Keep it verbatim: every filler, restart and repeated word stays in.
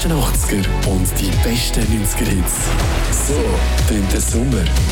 besten achtziger und die besten neunziger Hits. So tönt der Sommer